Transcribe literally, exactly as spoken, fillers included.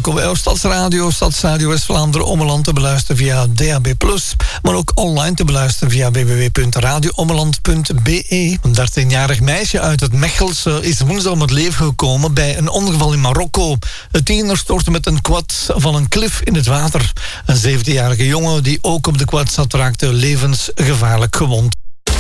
Welkom bij Stadsradio, Stadsradio West-Vlaanderen, Ommeland te beluisteren via D A B plus, maar ook online te beluisteren via w w w punt radio ommeland punt b e. Een dertienjarig meisje uit het Mechelse is woensdag om het leven gekomen bij een ongeval in Marokko. De tiener stortte met een quad van een klif in het water. Een zeventienjarige jongen die ook op de quad zat raakte levensgevaarlijk gewond.